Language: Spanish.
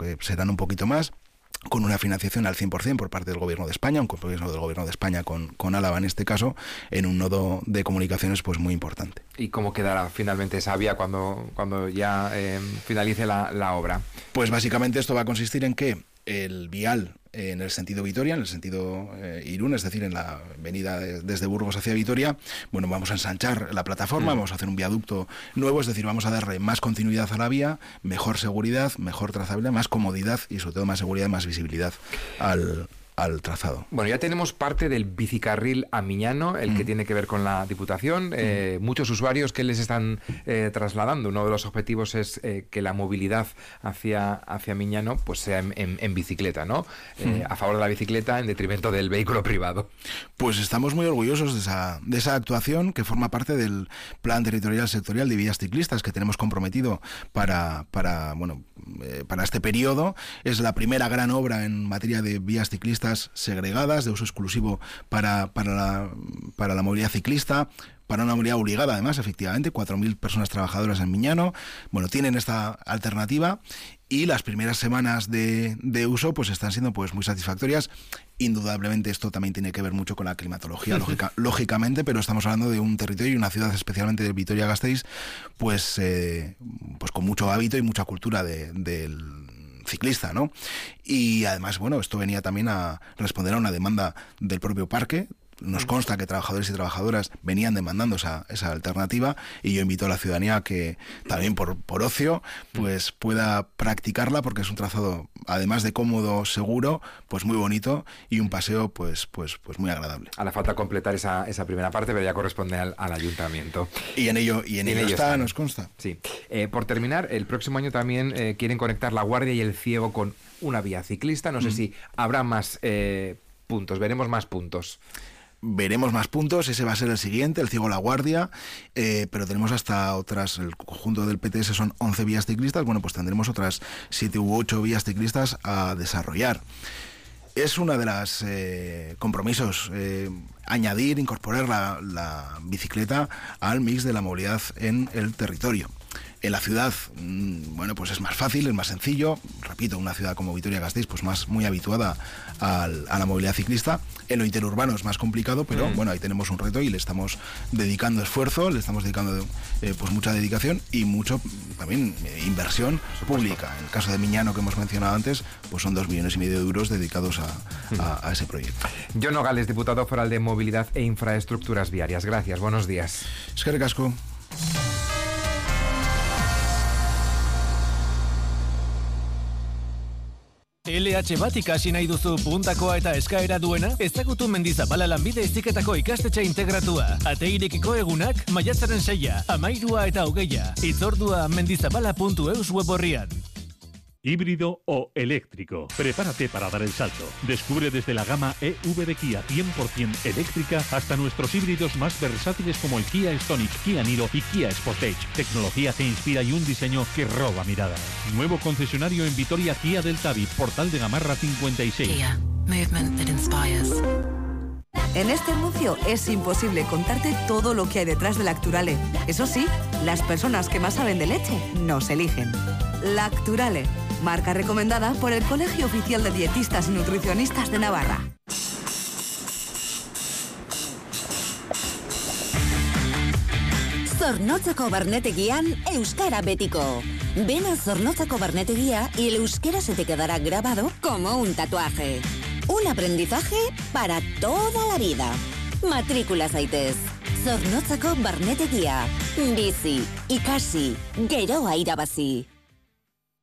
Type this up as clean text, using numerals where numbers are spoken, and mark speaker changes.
Speaker 1: que serán un poquito más, con una financiación al 100% por parte del Gobierno de España, un compromiso del Gobierno de España con Álava en este caso, en un nodo de comunicaciones pues muy importante.
Speaker 2: ¿Y cómo quedará finalmente esa vía cuando ya finalice la obra?
Speaker 1: Pues básicamente esto va a consistir en que el vial en el sentido Vitoria, en el sentido Irún, es decir, en la avenida desde Burgos hacia Vitoria, bueno, vamos a ensanchar la plataforma, vamos a hacer un viaducto nuevo, es decir, vamos a darle más continuidad a la vía, mejor seguridad, mejor trazabilidad, más comodidad y sobre todo más seguridad, más visibilidad al trazado.
Speaker 2: Bueno, ya tenemos parte del bicicarril a Miñano, el que tiene que ver con la Diputación. Muchos usuarios que les están trasladando. Uno de los objetivos es que la movilidad hacia Miñano pues sea en bicicleta, ¿no? A favor de la bicicleta en detrimento del vehículo privado.
Speaker 1: Pues estamos muy orgullosos de esa actuación que forma parte del Plan Territorial Sectorial de Vías Ciclistas que tenemos comprometido para este periodo. Es la primera gran obra en materia de vías ciclistas segregadas, de uso exclusivo para la movilidad ciclista, para una movilidad obligada además, efectivamente, 4.000 personas trabajadoras en Miñano. Bueno, tienen esta alternativa y las primeras semanas de uso pues están siendo pues muy satisfactorias. Indudablemente esto también tiene que ver mucho con la climatología, lógicamente, pero estamos hablando de un territorio y una ciudad, especialmente de Vitoria-Gasteiz, pues con mucho hábito y mucha cultura del ciclista, ¿no? Y además, bueno, esto venía también a responder a una demanda del propio parque. Nos consta que trabajadores y trabajadoras venían demandando esa alternativa y yo invito a la ciudadanía a que también por ocio pues pueda practicarla, porque es un trazado, además de cómodo, seguro, pues muy bonito y un paseo pues muy agradable.
Speaker 2: A la falta completar esa primera parte, pero ya corresponde al ayuntamiento.
Speaker 1: Y en ello está, nos consta.
Speaker 2: Sí. Por terminar, el próximo año también quieren conectar La Guardia y El Ciego con una vía ciclista. No sé si habrá más puntos, veremos más puntos.
Speaker 1: Veremos más puntos, ese va a ser el siguiente, el Ciego La Guardia, pero tenemos hasta otras, el conjunto del PTS son 11 vías ciclistas, bueno, pues tendremos otras 7 u 8 vías ciclistas a desarrollar. Es una de las compromisos, incorporar la bicicleta al mix de la movilidad en el territorio. En la ciudad, bueno, pues es más fácil, es más sencillo. Repito, una ciudad como Vitoria-Gasteiz, pues muy habituada a la movilidad ciclista. En lo interurbano es más complicado, pero bueno, ahí tenemos un reto y le estamos dedicando esfuerzo, le estamos dedicando pues mucha dedicación y mucho también inversión pública. En el caso de Miñano, que hemos mencionado antes, pues son 2,5 millones de euros dedicados a ese proyecto.
Speaker 2: Jon Nogales, diputado foral de Movilidad e Infraestructuras Viarias. Gracias, buenos días.
Speaker 1: Eskerrik asko.
Speaker 3: LH bat ikasi nahi duzu puntakoa eta eskaera duena? Ezagutu Mendizabala lanbide heziketako ikastetxe integratua. Ate irekiko egunak, maiatzaren 6, 13 eta 20. Hitzordua mendizabala.eus web orrian.
Speaker 4: Híbrido o eléctrico. Prepárate para dar el salto. Descubre desde la gama EV de Kia 100% eléctrica hasta nuestros híbridos más versátiles como el Kia Stonic, Kia Niro y Kia Sportage. Tecnología que inspira y un diseño que roba miradas. Nuevo concesionario en Vitoria Kia del Tabi, Portal de Gamarra 56.
Speaker 5: Kia. Movement that inspires.
Speaker 6: En este anuncio es imposible contarte todo lo que hay detrás de Lacturale. Eso sí, las personas que más saben de leche nos eligen. Lacturale, marca recomendada por el Colegio Oficial de Dietistas y Nutricionistas de Navarra.
Speaker 7: Zornotzako barnetegian euskara betiko. Ven a Zornotzako barnetegia y el euskera se te quedará grabado como un tatuaje. Un aprendizaje para toda la vida. Matrícula zaitez. Zornotzako barnetegia. Bizi, ikasi, geroa irabazi.